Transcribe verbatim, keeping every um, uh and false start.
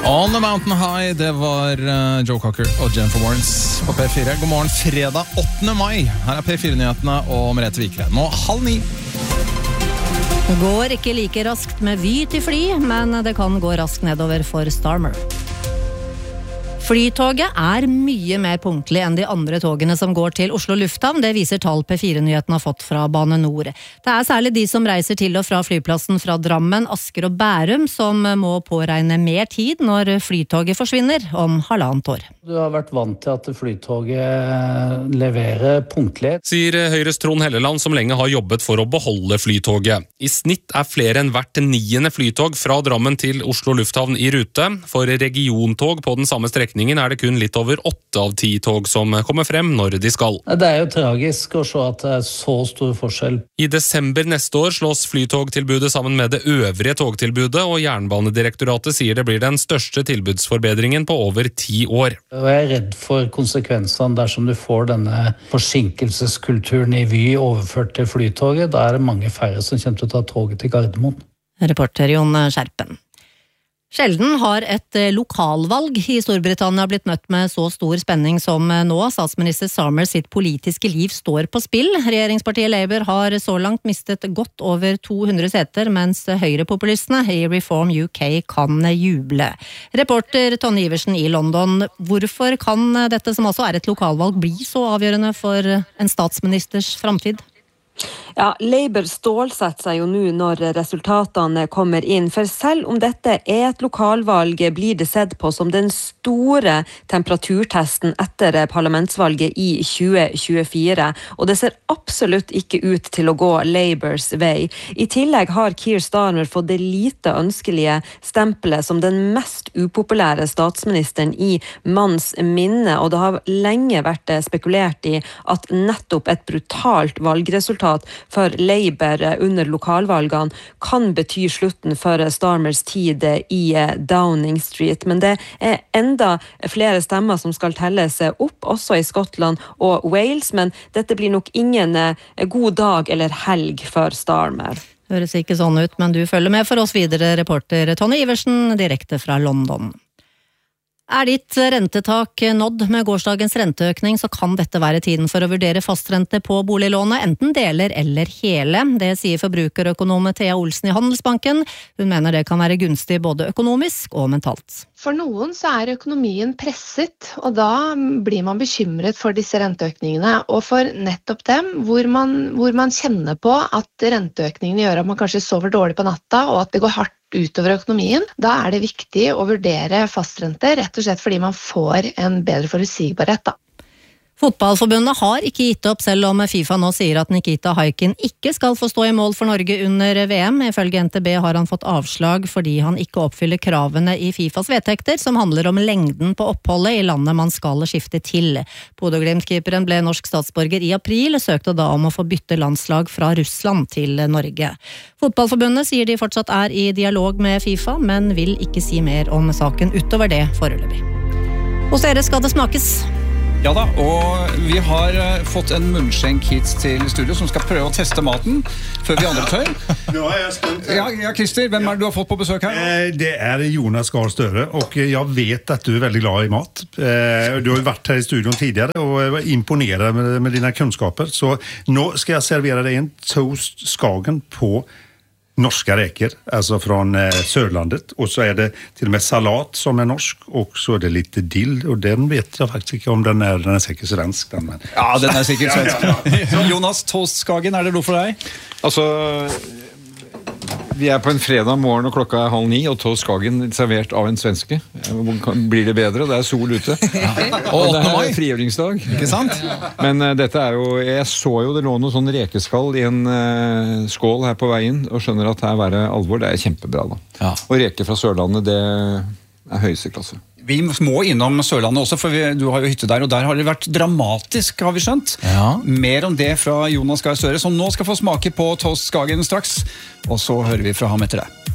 On the Mountain High, det var uh, Joe Cocker og Jennifer Warnes på P fire. God morgen, fredag åttende mai. Her er P fire-nyhetene og Merete Vikre. Nå halv ni. Det går ikke like raskt med Vy til fly, men det kan gå raskt nedover for Starmer. Flytoget er mye mer punktlig enn de andre togene som går til Oslo Lufthavn. Det viser tall P fire-nyheten har fått fra Bane Nor. Det er særlig de som reiser til og fra flyplassen fra Drammen, Asker og Bærum som må påregne mer tid når flytoget forsvinner om halvannet år. Du har vært vant til at flytoget leverer punktlighet. Sier Høyres Trond Helleland, som lenge har jobbet for å beholde flytoget. I snitt er flere enn hvert niende flytog fra Drammen til Oslo Lufthavn i rute. For regiontog på den samme strekningen er det kun litt over åtte av ti tog som kommer frem når de skal. Det er jo tragisk å se at det er så stor forskjell. I desember neste år slås flytogtilbudet sammen med det øvrige togtilbudet, og Jernbanedirektoratet sier det blir den største tilbudsforbedringen på over ti år. Og jeg er redd for konsekvensene dersom du får denne forsinkelseskulturen i Vy overført til flytoget. Da er det mange færre som kommer til å ta toget til Gardermoen. Reporter Jon Skjerpen. Sjelden har et lokalvalg i Storbritannia blitt møtt med så stor spenning som nå. Statsminister Starmer sitt politiske liv står på spill. Regjeringspartiet Labour har så langt mistet godt over to hundre seter, mens høyrepopulistene i Reform U K kan juble. Reporter Tonje Iversen i London, hvorfor kan dette som også er et lokalvalg bli så avgjørende for en statsministers framtid? Ja, Labour stålsetter seg jo nå når resultatene kommer inn, for selv om dette er et lokalvalg, blir det sett på som den store temperaturtesten etter parlamentsvalget i tjue tjuefire, og det ser absolutt ikke ut til å gå Labours vei. I tillegg har Keir Starmer fått det lite ønskelige stempelet som den mest upopulære statsministeren i manns minne, og det har lenge vært spekulert i at nettopp et brutalt valgresultat for Labour under lokalvalgene kan bety slutten for Starmers tid i Downing Street. Men det er enda flere stemmer som skal telles opp, også i Skottland og Wales, men dette blir nok ingen god dag eller helg for Starmer. Høres ikke sånn ut, men du følger med for oss videre, reporter Tonje Iversen, direkte fra London. Er ditt rentetak nådd med gårsdagens renteøkning, så kan dette være tiden for å vurdere fastrente på boliglånet, enten deler eller hele. Det sier forbrukerøkonom Thea Olsen i Handelsbanken. Hun mener det kan være gunstig både økonomisk og mentalt. For noen så er økonomien presset, og da blir man bekymret for disse renteøkningene. Og for nettopp dem, hvor man, hvor man kjenner på at renteøkningene gjør at man kanskje sover dårlig på natta, og at det går hardt utover økonomien, da er det viktig å vurdere fastrente, rett og slett fordi man får en bedre forutsigbarhet da. Fotballforbundet har ikke gitt opp, selv om FIFA nå sier at Nikita Haikin ikke skal få stå i mål for Norge under V M. Ifølge N T B har han fått avslag fordi han ikke oppfyller kravene i FIFAs vedtekter, som handler om lengden på oppholdet i landet man skal skifte til. Bodø-Glimt-keeperen ble norsk statsborger i april, søkte da om å få bytte landslag fra Russland til Norge. Fotballforbundet sier de fortsatt er i dialog med FIFA, men vil ikke si mer om saken utover det foreløpig. Hos dere skal det smakes. Ja da, og vi har fått en munnskjenk hit til studio som skal prøve å teste maten før vi andre tør. Nå er jeg spent. Ja, ja, Christer, hvem er det du har fått på besøk her? Det er Jonas Gahr Støre, og jeg vet at du er veldig glad i mat. Du har jo vært her i studion tidligere og var imponeret med, med dine kunnskaper, så nå skal jeg servere deg en toast Skagen på norska räker, alltså från eh, Sörlandet, och så är det till och med salat som är norsk, och så är det lite dill, och den vet jag faktiskt inte om den är, den är säkert svensk den, men... Ja, den är säkert svensk. Ja, ja, ja. Jonas, toastskagen, är det noe for deg? Altså, vi er på en fredag morgen og klokka er halv ni, og toastskagen servert av en svenske. Blir det bedre? Det er sol ute. Ja. Og det er frigjøringsdag. Ikke sant? Men uh, dette er jo, jeg så jo det lå noe sånn rekeskall i en uh, skål her på veien, og skjønner at her var det alvor. Det er kjempebra da. Ja. Og reker fra Sørlandet, det er høyeste klasse. Vi må innom Sørlandet også, for vi, du har jo hytte der, og der har det vært dramatisk, har vi skjønt. Ja. Mer om det fra Jonas Gahr Støre, som nå skal få smake på toastskagen straks, og så hører vi fra ham etter det.